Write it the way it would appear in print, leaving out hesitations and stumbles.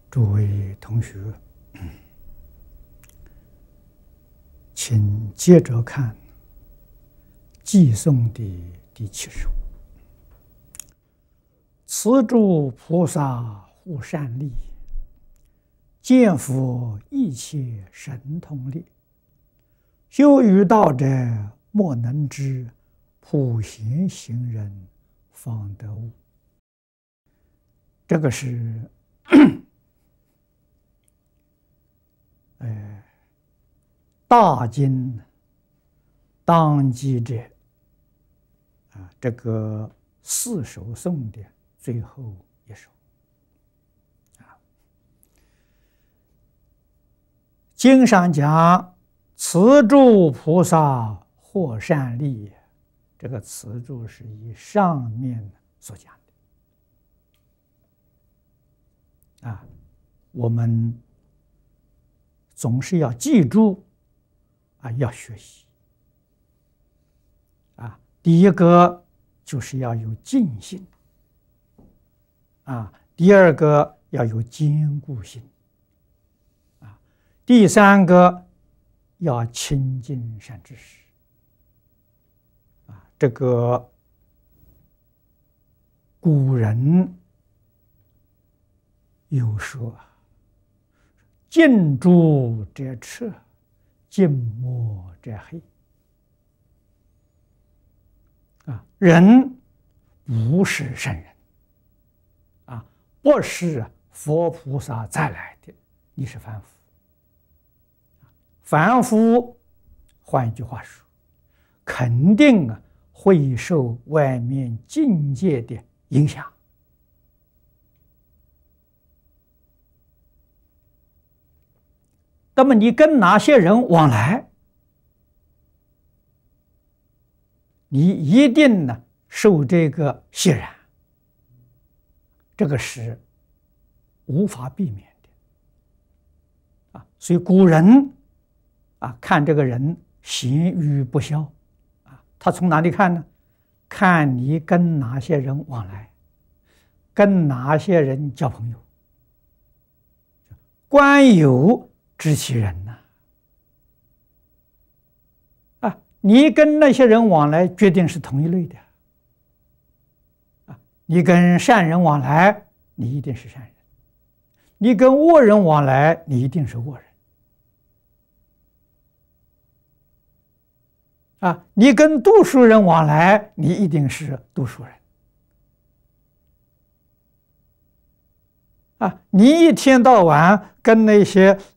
诸位同学，请接着看偈颂的第7首。此诸菩萨护善利，见佛一切神通力。修于道者，莫能知，普贤行人方得悟。这个是大经当机者这个4首颂的最后一首经上讲此诸菩萨获善利，这个此诸是以上面所讲的我们总是要记住要学习第一个就是要有尽心第二个要有坚固心第三个要亲近善知识这个古人有说近朱者赤，近墨者黑人不是圣人不是佛菩萨再来的，你是凡夫。凡夫换一句话说，肯定会受外面境界的影响。那么你跟哪些人往来，你一定受这个渲染，这个是无法避免的所以古人看这个人贤与不肖他从哪里看呢？看你跟哪些人往来，跟哪些人交朋友。观友知其人你跟那些人往来决定是同一类的你跟善人往来，你一定是善人；你跟恶人往来，你一定是恶人你跟读书人往来，你一定是读书人你一天到晚跟那些